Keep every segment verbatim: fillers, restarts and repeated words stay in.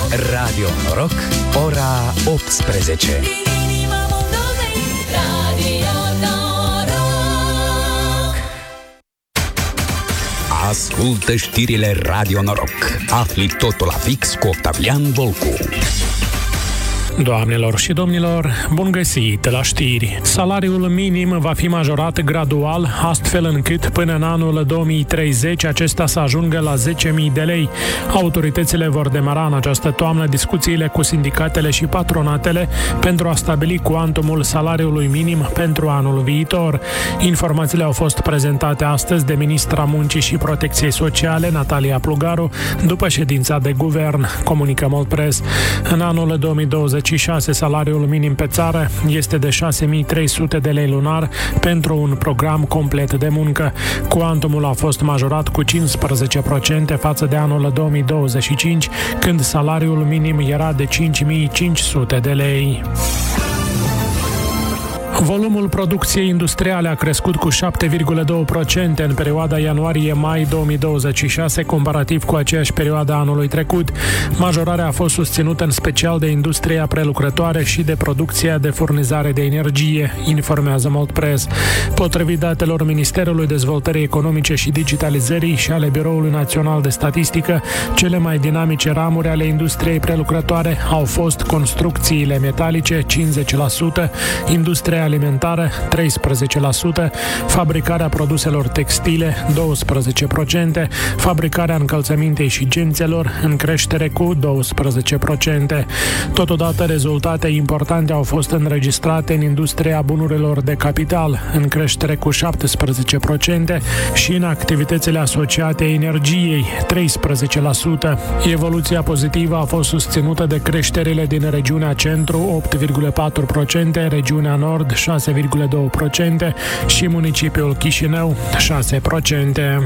Radio Noroc, ora optsprezece. Ascultă știrile Radio Noroc. Afli totul la fix cu Octavian Volcu. Doamnelor și domnilor, bun găsit la știri. Salariul minim va fi majorat gradual, astfel încât până în anul două mii treizeci acesta să ajungă la zece mii de lei. Autoritățile vor demara în această toamnă discuțiile cu sindicatele și patronatele pentru a stabili cuantumul salariului minim pentru anul viitor. Informațiile au fost prezentate astăzi de ministra Muncii și Protecției Sociale, Natalia Plugaru, după ședința de guvern, comunică Moldpress. În anul două mii douăzeci și șase, salariul minim pe țară este de șase mii trei sute de lei lunar pentru un program complet de muncă. Cuantumul a fost majorat cu cincisprezece la sută față de anul două mii douăzeci și cinci, când salariul minim era de cinci mii cinci sute de lei. Volumul producției industriale a crescut cu șapte virgulă doi la sută în perioada ianuarie-mai două mii douăzeci și șase, comparativ cu aceeași perioadă anului trecut. Majorarea a fost susținută în special de industria prelucrătoare și de producția de furnizare de energie, informează Moldpress. Potrivit datelor Ministerului Dezvoltării Economice și Digitalizării și ale Biroului Național de Statistică, cele mai dinamice ramuri ale industriei prelucrătoare au fost construcțiile metalice, cincizeci la sută, industria alimentară, treisprezece la sută, fabricarea produselor textile, douăsprezece la sută, fabricarea încălțămintei și gențelor, în creștere cu douăsprezece la sută. Totodată, rezultate importante au fost înregistrate în industria bunurilor de capital, în creștere cu șaptesprezece la sută, și în activitățile asociate energiei, treisprezece la sută. Evoluția pozitivă a fost susținută de creșterile din regiunea Centru, opt virgulă patru la sută, regiunea Nord, șase virgulă doi la sută și municipiul Chișinău, șase la sută.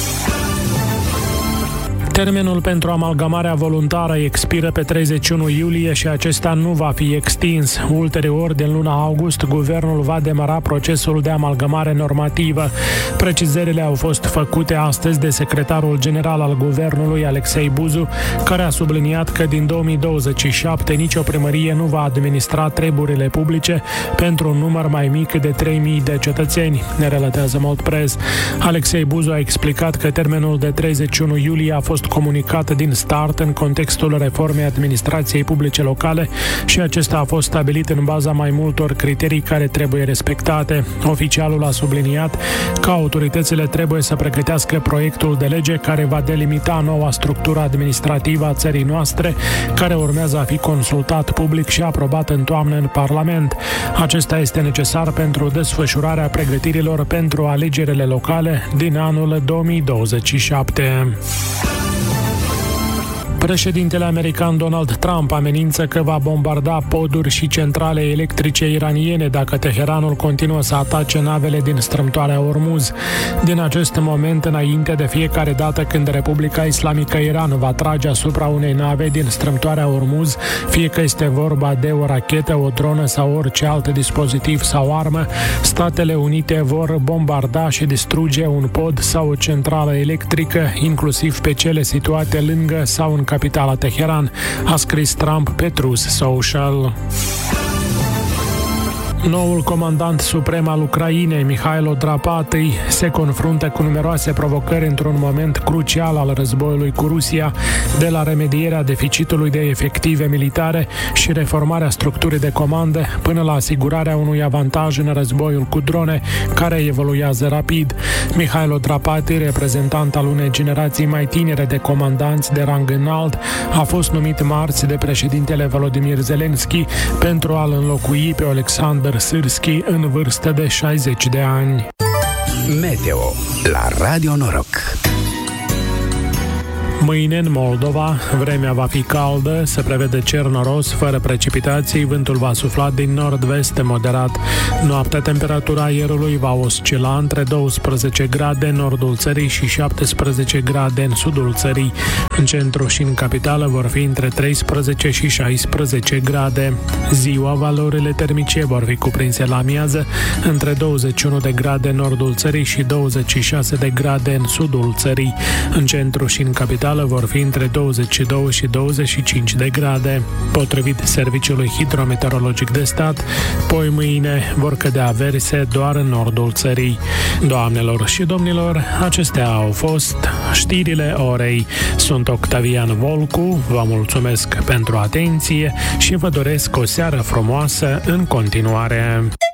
Termenul pentru amalgamarea voluntară expiră pe treizeci și unu iulie și acesta nu va fi extins. Ulterior, din luna august, guvernul va demara procesul de amalgamare normativă. Precizările au fost făcute astăzi de secretarul general al guvernului, Alexei Buzu, care a subliniat că din două mii douăzeci și șapte nicio primărie nu va administra treburile publice pentru un număr mai mic de trei mii de cetățeni, ne relatează Moldpress. Alexei Buzu a explicat că termenul de treizeci și unu iulie a fost comunicată din start în contextul reformei administrației publice locale și acesta a fost stabilit în baza mai multor criterii care trebuie respectate. Oficialul a subliniat că autoritățile trebuie să pregătească proiectul de lege care va delimita noua structură administrativă a țării noastre, care urmează a fi consultat public și aprobat în toamnă în Parlament. Acesta este necesar pentru desfășurarea pregătirilor pentru alegerile locale din anul două mii douăzeci și șapte. Președintele american Donald Trump amenință că va bombarda poduri și centrale electrice iraniene dacă Teheranul continuă să atace navele din strâmtoarea Ormuz. Din acest moment înainte, de fiecare dată când Republica Islamică Iran va trage asupra unei nave din strâmtoarea Ormuz, fie că este vorba de o rachetă, o dronă sau orice alt dispozitiv sau armă, Statele Unite vor bombarda și distruge un pod sau o centrală electrică, inclusiv pe cele situate lângă sau în capitala Teheran, a scris Trump pe Truth Social. Noul comandant suprem al Ucrainei, Mihailo Drapatyi, se confruntă cu numeroase provocări într-un moment crucial al războiului cu Rusia, de la remedierea deficitului de efective militare și reformarea structurii de comandă, până la asigurarea unui avantaj în războiul cu drone, care evoluează rapid. Mihailo Drapatyi, reprezentant al unei generații mai tinere de comandanți de rang înalt, a fost numit marți de președintele Volodymyr Zelensky pentru a-l înlocui pe Alexander Sârski, în vârstă de șaizeci de ani. Meteo la Radio Noroc. Mâine, în Moldova, vremea va fi caldă, se prevede cer noros, fără precipitații, vântul va sufla din nord-vest moderat. Noaptea, temperatura aerului va oscila între douăsprezece grade în nordul țării și șaptesprezece grade în sudul țării. În centru și în capitală vor fi între treisprezece și șaisprezece grade. Ziua, valorile termice vor fi cuprinse la amiază între douăzeci și unu de grade în nordul țării și douăzeci și șase de grade în sudul țării. În centru și în capitală capitală vor fi între douăzeci și doi și douăzeci și cinci de grade. Potrivit Serviciului Hidrometeorologic de Stat, poi mâine vor cădea averse doar în nordul țării. Doamnelor și domnilor, acestea au fost știrile orei. Sunt Octavian Volcu, vă mulțumesc pentru atenție și vă doresc o seară frumoasă în continuare.